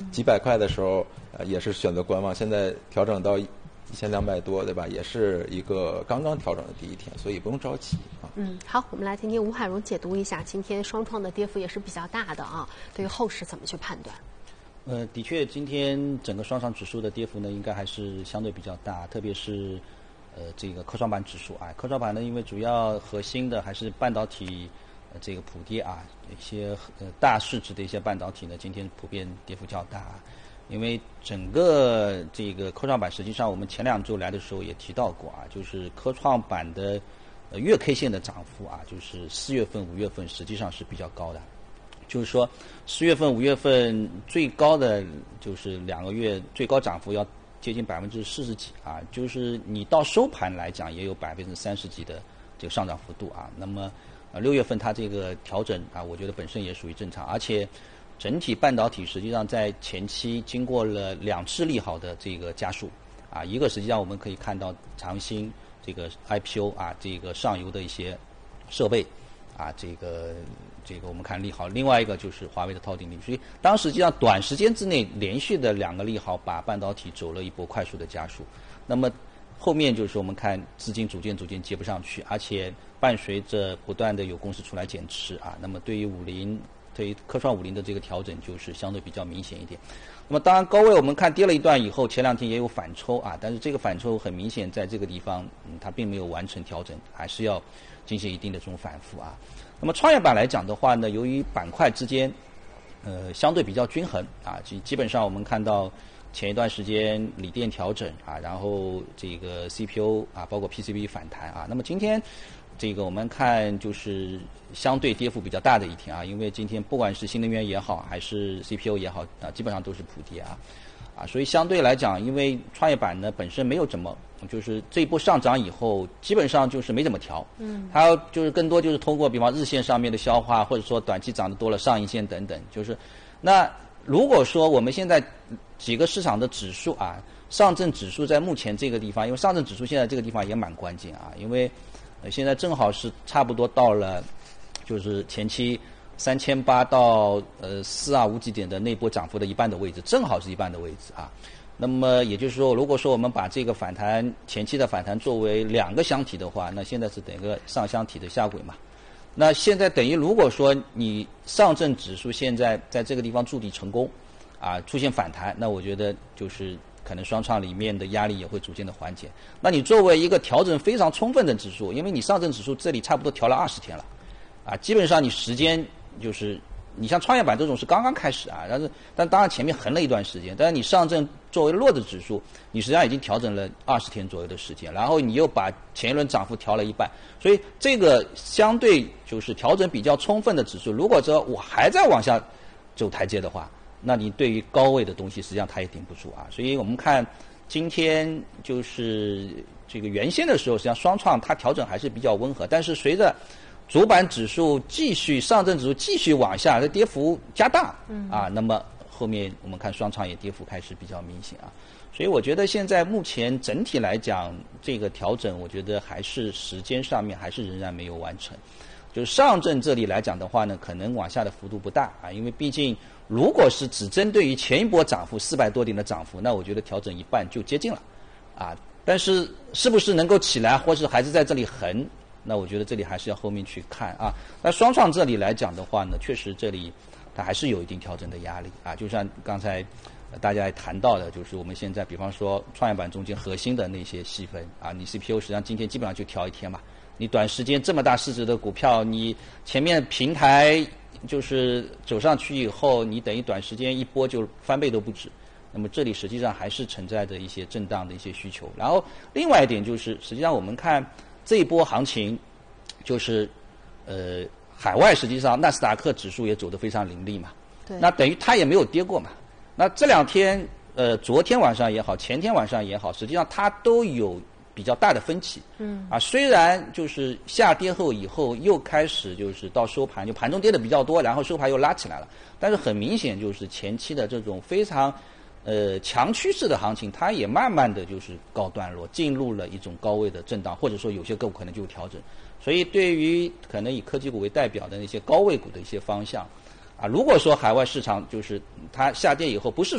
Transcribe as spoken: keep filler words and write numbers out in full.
几百块的时候，呃，也是选择观望。现在调整到一千两百多，对吧？也是一个刚刚调整的第一天，所以不用着急啊。 嗯，好，我们来听听吴海荣解读一下，今天双创的跌幅也是比较大的啊，对于后市怎么去判断？ 呃，的确，今天整个双创指数的跌幅呢，应该还是相对比较大，特别是呃这个科创板指数啊，科创板呢，因为主要核心的还是半导体，呃这个普跌啊，一些呃大市值的一些半导体呢，今天普遍跌幅较大，因为整个这个科创板，实际上我们前两周来的时候也提到过啊，就是科创板的呃月 K 线的涨幅啊，就是四月份、五月份实际上是比较高的。就是说，四月份、五月份最高的就是两个月最高涨幅要接近百分之四十几啊，就是你到收盘来讲也有百分之三十几的这个上涨幅度啊。那么，呃，六月份它这个调整啊，我觉得本身也属于正常，而且整体半导体实际上在前期经过了两次利好的这个加速啊，一个实际上我们可以看到长兴这个 I P O 啊，这个上游的一些设备。啊，这个这个我们看利好，另外一个就是华为的套丁率，所以当实际上短时间之内连续的两个利好，把半导体走了一波快速的加速。那么后面就是我们看资金逐渐逐渐接不上去，而且伴随着不断的有公司出来减持啊，那么对于五零对于科创五零的这个调整就是相对比较明显一点。那么当然高位我们看跌了一段以后，前两天也有反抽啊，但是这个反抽很明显在这个地方，嗯，它并没有完成调整，还是要进行一定的这种反复啊。那么创业板来讲的话呢，由于板块之间呃相对比较均衡啊，基基本上我们看到前一段时间锂电调整啊，然后这个 C P O 啊，包括 P C B 反弹啊，那么今天这个我们看就是相对跌幅比较大的一天啊，因为今天不管是新能源也好，还是 C P O 也好啊，基本上都是普跌啊。啊，所以相对来讲，因为创业板呢本身没有怎么，就是这一波上涨以后，基本上就是没怎么调，嗯，它就是更多就是通过比方日线上面的消化，或者说短期涨得多了上影线等等，就是那如果说我们现在几个市场的指数啊，上证指数在目前这个地方，因为上证指数现在这个地方也蛮关键啊，因为呃现在正好是差不多到了就是前期。三千八到呃四二五几点的那波涨幅的一半的位置，正好是一半的位置啊。那么也就是说，如果说我们把这个反弹前期的反弹作为两个箱体的话，那现在是等于个上箱体的下轨嘛。那现在等于如果说你上证指数现在在这个地方筑底成功，啊出现反弹，那我觉得就是可能双创里面的压力也会逐渐的缓解。那你作为一个调整非常充分的指数，因为你上证指数这里差不多调了二十天了，啊基本上你时间。就是你像创业板这种是刚刚开始啊，但是但当然前面横了一段时间，但是你上证作为弱的指数，你实际上已经调整了二十天左右的时间，然后你又把前一轮涨幅调了一半，所以这个相对就是调整比较充分的指数，如果说我还在往下走台阶的话，那你对于高位的东西实际上它也顶不住啊，所以我们看今天就是这个原先的时候，实际上双创它调整还是比较温和，但是随着主板指数继续，上证指数继续往下，这跌幅加大，嗯啊，那么后面我们看双创也跌幅开始比较明显啊，所以我觉得现在目前整体来讲，这个调整我觉得还是时间上面还是仍然没有完成。就是上证这里来讲的话呢，可能往下的幅度不大啊，因为毕竟如果是只针对于前一波涨幅四百多点的涨幅，那我觉得调整一半就接近了，啊，但是是不是能够起来，或是还是在这里横？那我觉得这里还是要后面去看啊。那双创这里来讲的话呢，确实这里它还是有一定调整的压力啊。就像刚才大家也谈到的，就是我们现在比方说创业板中间核心的那些细分啊，你 C P O 实际上今天基本上就调一天嘛。你短时间这么大市值的股票，你前面平台就是走上去以后，你等于短时间一波就翻倍都不止。那么这里实际上还是存在着一些震荡的一些需求。然后另外一点就是，实际上我们看。这一波行情，就是呃，海外实际上纳斯达克指数也走得非常凌厉嘛， 对， 那等于它也没有跌过嘛。那这两天，呃，昨天晚上也好，前天晚上也好，实际上它都有比较大的分歧。嗯。啊，虽然就是下跌后以后又开始就是到收盘，就盘中跌的比较多，然后收盘又拉起来了，但是很明显就是前期的这种非常。呃，强趋势的行情，它也慢慢的就是告段落，进入了一种高位的震荡，或者说有些个股可能就调整。所以，对于可能以科技股为代表的那些高位股的一些方向，啊，如果说海外市场就是它下跌以后不是。